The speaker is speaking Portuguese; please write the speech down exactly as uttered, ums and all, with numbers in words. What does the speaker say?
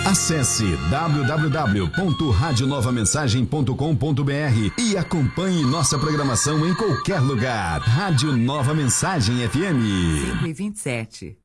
Acesse w w w ponto rádio nova mensagem ponto com ponto b r e acompanhe nossa programação em qualquer lugar. Rádio Nova Mensagem F M. cinco e vinte e sete.